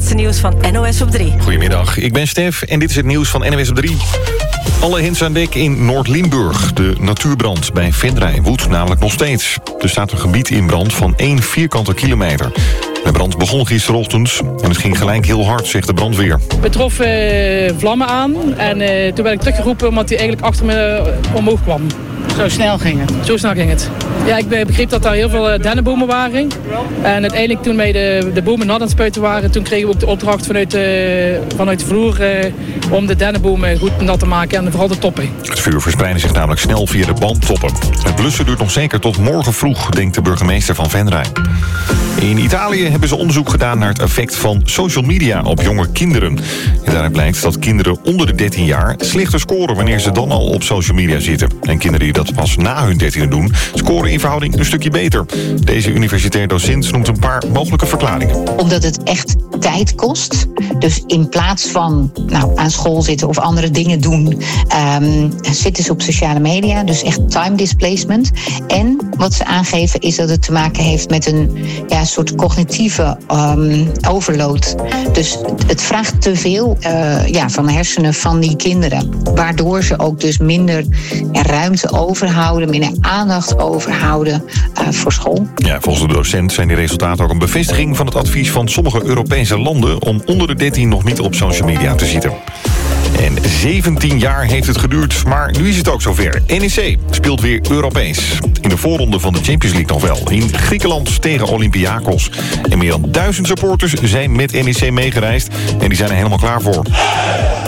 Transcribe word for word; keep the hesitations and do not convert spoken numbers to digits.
laatste nieuws van N O S op drie. Goedemiddag, ik ben Stef en dit is het nieuws van N O S op drie. Alle hens aan dek in Noord-Limburg. De natuurbrand bij Venray woedt namelijk nog steeds. Er staat een gebied in brand van één vierkante kilometer. De brand begon gisterochtend en het ging gelijk heel hard, zegt de brandweer. We troffen uh, vlammen aan en uh, toen werd ik teruggeroepen omdat hij eigenlijk achter me uh, omhoog kwam. Zo snel ging het? Zo snel ging het. Ja, ik begreep dat er heel veel uh, dennenbomen waren. En uiteindelijk toen wij de, de bomen nat aan het spuiten waren, toen kregen we ook de opdracht vanuit de, vanuit de vloer uh, om de dennenbomen goed nat te maken en vooral de toppen. Het vuur verspreidde zich namelijk snel via de bandtoppen. Het blussen duurt nog zeker tot morgen vroeg, denkt de burgemeester van Venray. In Italië hebben ze onderzoek gedaan naar het effect van social media op jonge kinderen. En daaruit blijkt dat kinderen onder de dertien jaar slechter scoren wanneer ze dan al op social media zitten. En kinderen die dat pas na hun dertiende doen, scoren in verhouding een stukje beter. Deze universitair docent noemt een paar mogelijke verklaringen. Omdat het echt tijd kost. Dus in plaats van nou, aan school zitten of andere dingen doen, um, zitten ze op sociale media. Dus echt time displacement. En wat ze aangeven is dat het te maken heeft met een ja, soort cognitieve um, overload. Dus het vraagt te veel uh, ja, van de hersenen van die kinderen. Waardoor ze ook dus minder ja, ruimte overhouden, minder aandacht overhouden uh, voor school. Ja, volgens de docent zijn die resultaten ook een bevestiging van het advies van sommige Europese landen om onder de dertien nog niet op social media te zitten. En zeventien jaar heeft het geduurd, maar nu is het ook zover. N E C speelt weer Europees. In de voorronde van de Champions League nog wel. In Griekenland tegen Olympiakos. En meer dan duizend supporters zijn met N E C meegereisd. En die zijn er helemaal klaar voor.